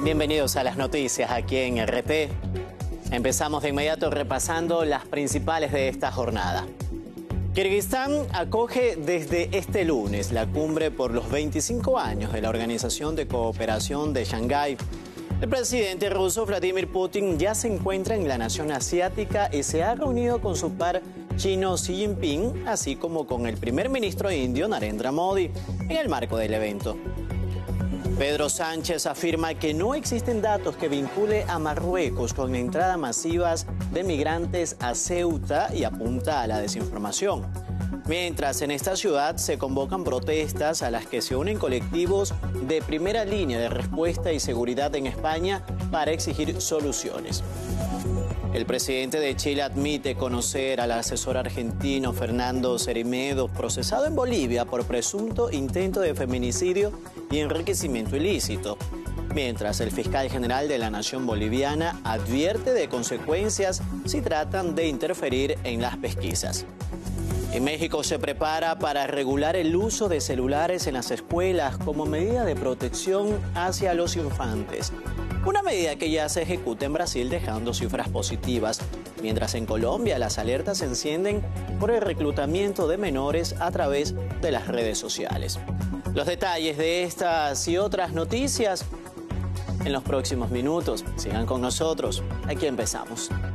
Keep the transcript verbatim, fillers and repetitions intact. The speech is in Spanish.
Bienvenidos a las noticias aquí en R T. Empezamos de inmediato repasando las principales de esta jornada. Kirguistán acoge desde este lunes la cumbre por los veinticinco años de la Organización de Cooperación de Shanghái. El presidente ruso Vladimir Putin ya se encuentra en la nación asiática y se ha reunido con su par chino Xi Jinping, así como con el primer ministro indio Narendra Modi, en el marco del evento. Pedro Sánchez afirma que no existen datos que vincule a Marruecos con entradas masivas de migrantes a Ceuta y apunta a la desinformación. Mientras en esta ciudad se convocan protestas a las que se unen colectivos de primera línea de respuesta y seguridad en España para exigir soluciones. El presidente de Chile admite conocer al asesor argentino Fernando Cermeño, procesado en Bolivia por presunto intento de feminicidio y enriquecimiento ilícito, mientras el fiscal general de la nación boliviana advierte de consecuencias si tratan de interferir en las pesquisas. En México se prepara para regular el uso de celulares en las escuelas como medida de protección hacia los infantes. Una medida que ya se ejecuta en Brasil dejando cifras positivas, mientras en Colombia las alertas se encienden por el reclutamiento de menores a través de las redes sociales. Los detalles de estas y otras noticias en los próximos minutos. Sigan con nosotros. Aquí empezamos.